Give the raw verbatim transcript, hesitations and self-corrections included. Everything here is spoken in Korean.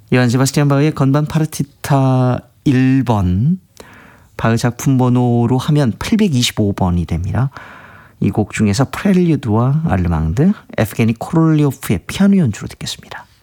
요한 세바스티안 바흐의 건반 파르티타 일 번, 바흐 작품 번호로 하면 팔백이십오 번이 됩니다. 이 곡 중에서 프렐류드와 알르망드, 에프게니 코롤리오프의 피아노 연주로 듣겠습니다.